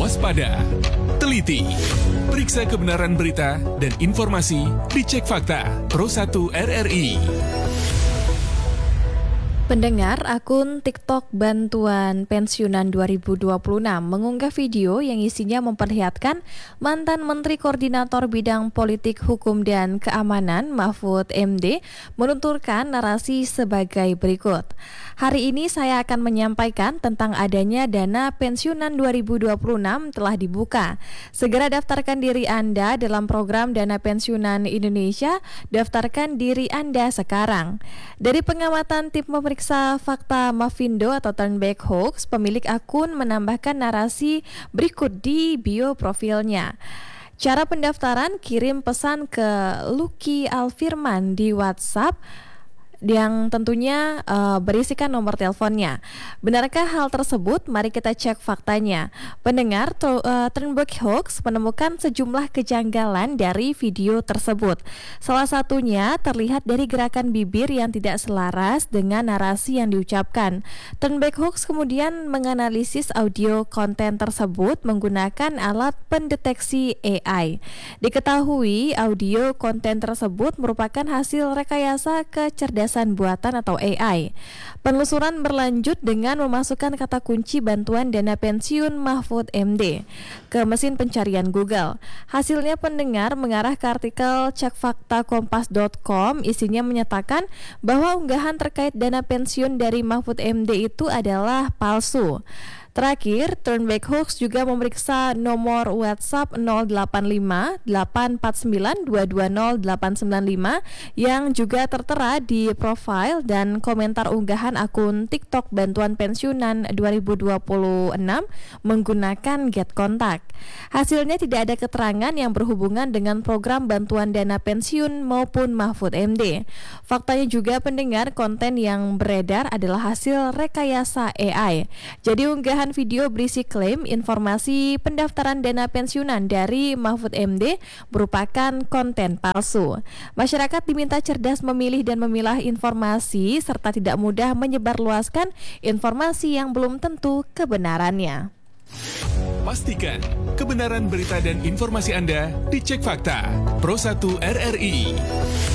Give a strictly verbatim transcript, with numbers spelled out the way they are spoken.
Waspada, teliti, periksa kebenaran berita dan informasi, dicek fakta. Pro satu R R I. Pendengar, akun TikTok Bantuan Pensiunan dua ribu dua puluh enam mengunggah video yang isinya memperlihatkan mantan Menteri Koordinator Bidang Politik, Hukum, dan Keamanan Mahfud M D menuturkan narasi sebagai berikut. Hari ini saya akan menyampaikan tentang adanya dana pensiunan dua ribu dua puluh enam telah dibuka. Segera daftarkan diri Anda dalam program Dana Pensiunan Indonesia, daftarkan diri Anda sekarang. Dari pengamatan tim pemeriksa fakta Mafindo atau Turnback Hoax, pemilik akun menambahkan narasi berikut di bio profilnya. Cara pendaftaran, kirim pesan ke Lucky Alfirman di WhatsApp yang tentunya uh, berisikan nomor teleponnya. Benarkah hal tersebut? Mari kita cek faktanya. Pendengar, to, uh, Turnback Hoax menemukan sejumlah kejanggalan dari video tersebut. Salah satunya terlihat dari gerakan bibir yang tidak selaras dengan narasi yang diucapkan. Turnback Hoax kemudian menganalisis audio konten tersebut menggunakan alat pendeteksi A I. Diketahui audio konten tersebut merupakan hasil rekayasa kecerdasan buatan atau A I. Penelusuran berlanjut dengan memasukkan kata kunci bantuan dana pensiun Mahfud M D ke mesin pencarian Google. Hasilnya, pendengar, mengarah ke artikel cek fakta kompas dot com. Isinya menyatakan bahwa unggahan terkait dana pensiun dari Mahfud M D itu adalah palsu. Terakhir, Turnback Hoax juga memeriksa nomor WhatsApp nol delapan lima delapan empat sembilan dua dua nol delapan sembilan lima yang juga tertera di profil dan komentar unggahan akun TikTok Bantuan Pensiunan dua ribu dua puluh enam menggunakan Get Contact. Hasilnya tidak ada keterangan yang berhubungan dengan program bantuan dana pensiun maupun Mahfud M D. Faktanya juga, pendengar, konten yang beredar adalah hasil rekayasa A I. Jadi unggahan video berisi klaim informasi pendaftaran dana pensiunan dari Mahfud M D merupakan konten palsu. Masyarakat diminta cerdas memilih dan memilah informasi serta tidak mudah menyebarluaskan informasi yang belum tentu kebenarannya. Pastikan kebenaran berita dan informasi Anda dicek fakta. Pro satu R R I.